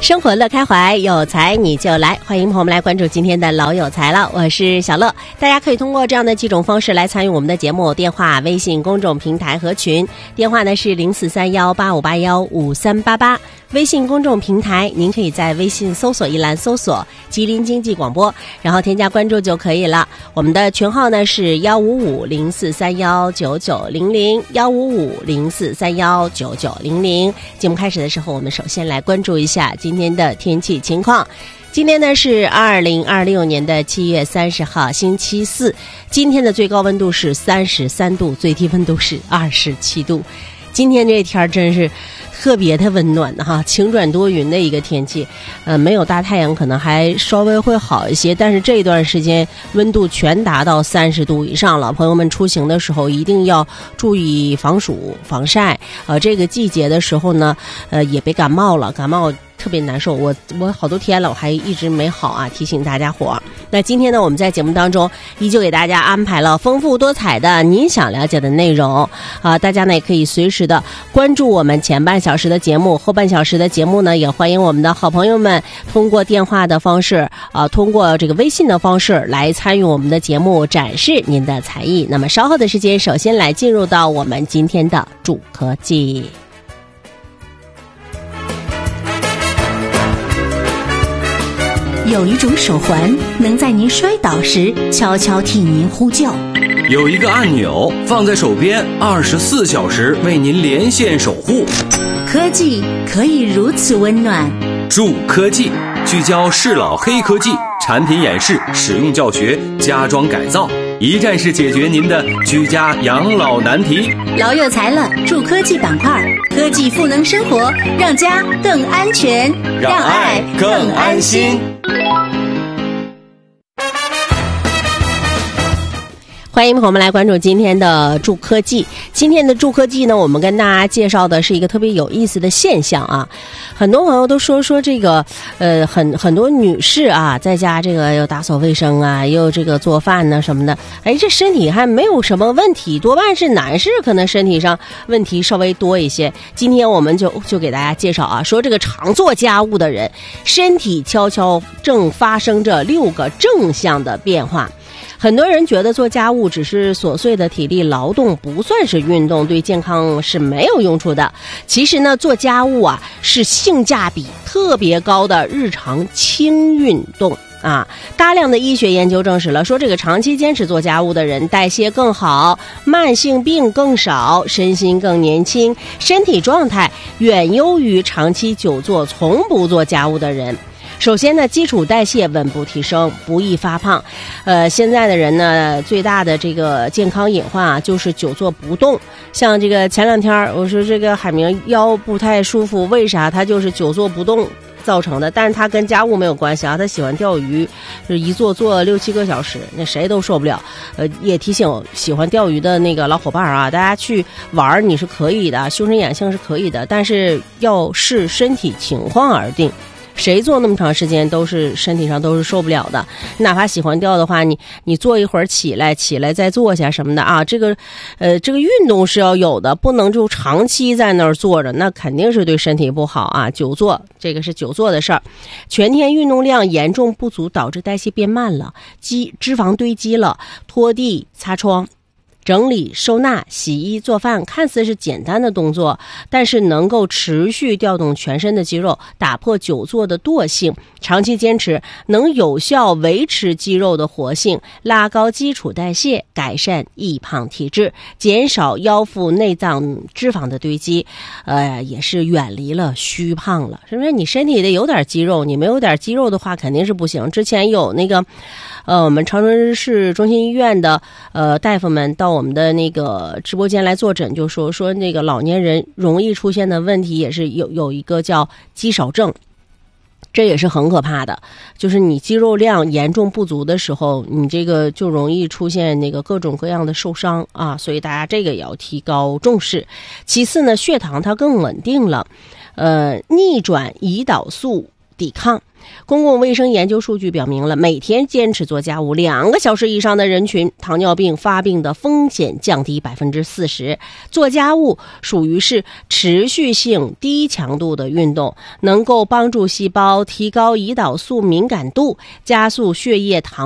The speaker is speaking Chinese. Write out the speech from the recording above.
生活乐开怀，有才你就来，欢迎朋友们来关注今天的老有才了，我是小乐。大家可以通过这样的几种方式来参与我们的节目：电话、微信公众平台和群。电话呢是043185815388，微信公众平台您可以在微信搜索一栏搜索吉林经济广播，然后添加关注就可以了。我们的群号呢是15504319900，15504319900。节目开始的时候，我们首先来关注一下今天的天气情况。今天呢是2026年的7月30号星期四，今天的最高温度是33度，最低温度是27度。今天这天真是特别的温暖哈，晴转多云的一个天气，没有大太阳可能还稍微会好一些，但是这段时间温度全达到30度以上了。朋友们出行的时候一定要注意防暑防晒，这个季节的时候呢，也别感冒了，感冒特别难受，我好多天了，我还一直没好啊，提醒大家伙。那今天呢，我们在节目当中依旧给大家安排了丰富多彩的您想了解的内容大家呢也可以随时的关注我们前半小时的节目，后半小时的节目呢，也欢迎我们的好朋友们通过电话的方式通过这个微信的方式来参与我们的节目，展示您的才艺。那么稍后的时间，首先来进入到我们今天的助科技。 有一种手环能在您摔倒时悄悄替您呼叫， 有一个按钮放在手边24小时为您连线守护。 科技可以如此温暖。 助科技聚焦适老黑科技，产品演示、使用教学、家装改造，一站式解决您的居家养老难题。 老有才了助科技板块，科技赋能生活，让家更安全， 让爱更安心。 欢迎朋友们来关注今天的助科技。今天的助科技呢，我们跟大家介绍的是一个特别有意思的现象啊。很多朋友都说这个很多女士啊，在家这个又打扫卫生啊，又这个做饭呢什么的，这身体还没有什么问题，多半是男士可能身体上问题稍微多一些。今天我们就给大家介绍啊，说这个常做家务的人身体悄悄正发生着6个正向的变化。很多人觉得做家务只是琐碎的体力劳动，不算是运动，对健康是没有用处的。其实呢，做家务啊是性价比特别高的日常轻运动啊。大量的医学研究证实了，说这个长期坚持做家务的人代谢更好，慢性病更少，身心更年轻，身体状态远优于长期久坐从不做家务的人。首先呢，基础代谢稳步提升，不易发胖。现在的人呢，最大的这个健康隐患啊，就是久坐不动。像这个前2天我说这个海明腰不太舒服，为啥？他就是久坐不动造成的，但是他跟家务没有关系啊，他喜欢钓鱼，就是一坐6-7个小时，那谁都受不了。也提醒喜欢钓鱼的那个老伙伴啊，大家去玩你是可以的，修身养性是可以的，但是要视身体情况而定。谁做那么长时间都是身体上都是受不了的，哪怕喜欢钓的话，你坐一会儿起来再坐下什么的啊，这个运动是要有的，不能就长期在那儿坐着，那肯定是对身体不好啊。久坐这个是久坐的事儿，全天运动量严重不足，导致代谢变慢了，脂肪堆积了，拖地擦窗整理收纳洗衣做饭看似是简单的动作，但是能够持续调动全身的肌肉，打破久坐的惰性，长期坚持能有效维持肌肉的活性，拉高基础代谢，改善易胖体质，减少腰腹内脏脂肪的堆积，也是远离了虚胖了。是不是你身体得有点肌肉，你没有点肌肉的话肯定是不行。之前有那个我们长春市中心医院的大夫们到我们的那个直播间来坐诊，就说那个老年人容易出现的问题也是有一个叫肌少症，这也是很可怕的，就是你肌肉量严重不足的时候，你这个就容易出现那个各种各样的受伤啊，所以大家这个也要提高重视。其次呢，血糖它更稳定了，逆转胰岛素抵抗， 公共卫生研究数据表明了，每天坚持做家务2个小时以上的人群，糖尿病发病的风险降低40%。做家务属于是持续性低强度的运动，能够帮助细胞提高胰岛素敏感度，加速血液糖